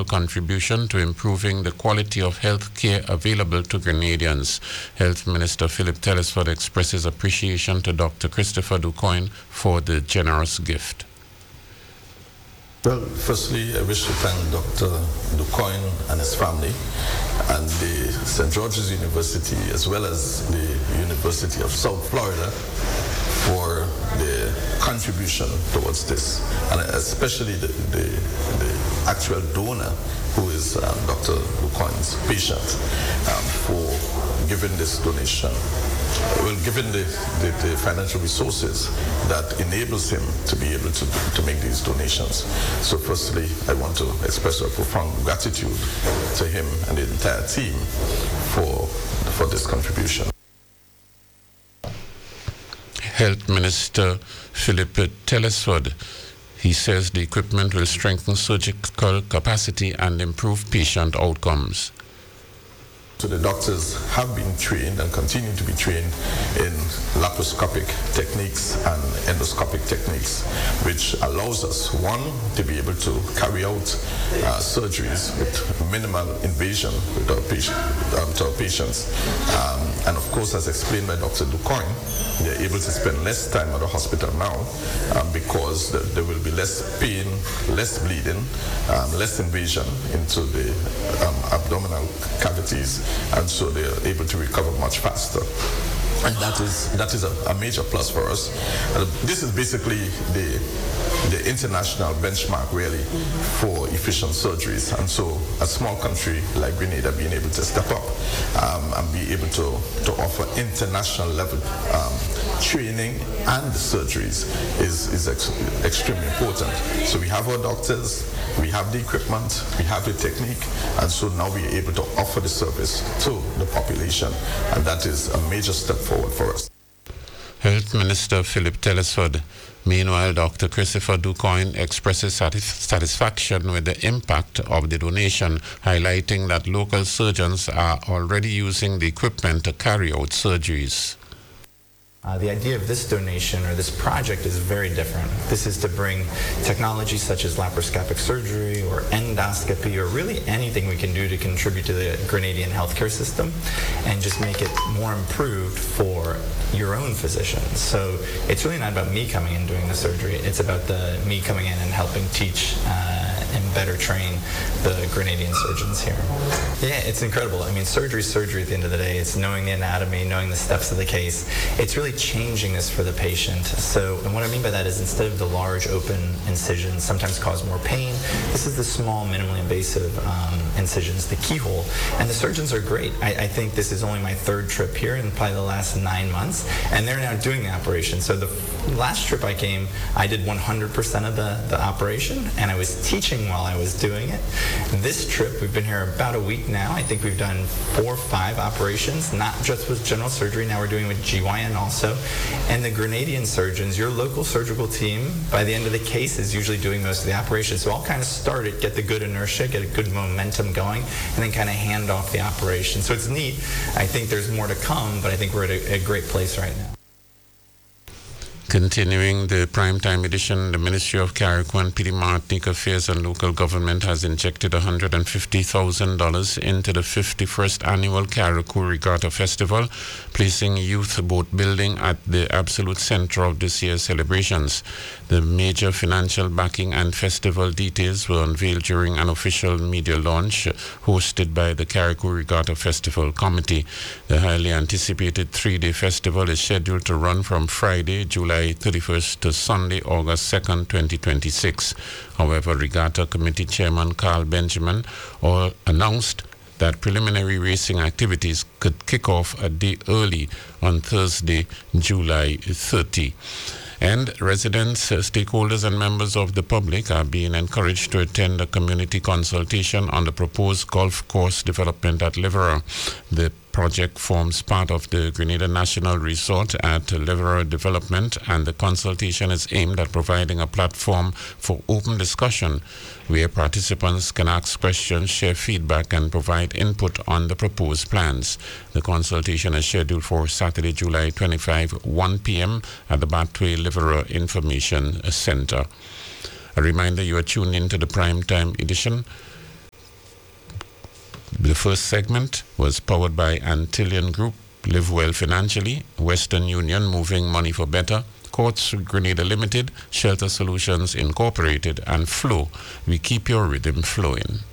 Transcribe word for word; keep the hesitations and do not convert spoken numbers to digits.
valuable contribution to improving the quality of health care available to Grenadians. Health Minister Philip Telesford expresses appreciation to Doctor Christopher DuCoin for the generous gift. Well, firstly, I wish to thank Doctor DuCoin and his family and the Saint George's University as well as the University of South Florida for the contribution towards this, and especially the, the, the actual donor, who is um, Doctor DuCoin's patient, um, for giving this donation. Well, given the, the, the financial resources that enables him to be able to, to make these donations. So firstly, I want to express a profound gratitude to him and the entire team for, for this contribution. Health Minister Philip Telesford, he says the equipment will strengthen surgical capacity and improve patient outcomes. So the doctors have been trained and continue to be trained in laparoscopic techniques and endoscopic techniques, which allows us, one, to be able to carry out uh, surgeries with minimal invasion with our patient, um, to our patients. Um, and of course, as explained by Doctor DuCoin, they're able to spend less time at the hospital now um, because the, there will be less pain, less bleeding, um, less invasion into the um, abdominal cavities, and so they're able to recover much faster. And that is that is a, a major plus for us. Uh, this is basically the the international benchmark, really, mm-hmm. for efficient surgeries. And so a small country like Grenada being able to step up um, and be able to, to offer international level um, training and surgeries is, is ex extremely important. So we have our doctors, we have the equipment, we have the technique, and so now we are able to offer the service to the population, and that is a major step forward for us. Health Minister Philip Telesford. Meanwhile, Doctor Christopher DuCoin expresses satis satisfaction with the impact of the donation, highlighting that local surgeons are already using the equipment to carry out surgeries. Uh, the idea of this donation or this project is very different. This is to bring technology such as laparoscopic surgery or endoscopy or really anything we can do to contribute to the Grenadian healthcare system and just make it more improved for your own physicians. So it's really not about me coming in doing the surgery. It's about the me coming in and helping teach uh, and better train the Grenadian surgeons here. Yeah, it's incredible. I mean, surgery is surgery at the end of the day. It's knowing the anatomy, knowing the steps of the case. It's really changing this for the patient. So, and what I mean by that is instead of the large open incisions sometimes cause more pain, this is the small, minimally invasive um, incisions, the keyhole. And the surgeons are great. I, I think this is only my third trip here in probably the last nine months, and they're now doing the operation. So the last trip I came, I did one hundred percent of the, the operation, and I was teaching while I was doing it. This trip, we've been here about a week now. I think we've done four or five operations, not just with general surgery. Now we're doing with G Y N also. And the Grenadian surgeons, your local surgical team, by the end of the case is usually doing most of the operations. So I'll kind of start it, get the good inertia, get a good momentum going, and then kind of hand off the operation. So it's neat. I think there's more to come, but I think we're at a, a great place right now. Continuing the primetime edition, the Ministry of Carriacou, Petite Martinique Affairs and Local Government has injected one hundred fifty thousand dollars into the fifty-first annual Carriacou Regatta Festival, placing youth boat building at the absolute center of this year's celebrations. The major financial backing and festival details were unveiled during an official media launch hosted by the Carriacou Regatta Festival Committee. The highly anticipated three-day festival is scheduled to run from Friday, July thirty-first to Sunday, August second, twenty twenty-six. However, Regatta Committee Chairman Carl Benjamin all announced that preliminary racing activities could kick off a day early on Thursday, July thirtieth. And residents, uh, stakeholders and members of the public are being encouraged to attend a community consultation on the proposed golf course development at Levereux. The project forms part of the Grenada National Resort at Levereux Development, and the consultation is aimed at providing a platform for open discussion where participants can ask questions, share feedback, and provide input on the proposed plans. The consultation is scheduled for Saturday, July twenty-fifth, one p m at the Batway Levereux Information Center. A reminder, you are tuned into the primetime edition. The first segment was powered by Antillian Group, Live Well Financially, Western Union Moving Money for Better, Courts Grenada Limited, Shelter Solutions Incorporated, and Flow. We keep your rhythm flowing.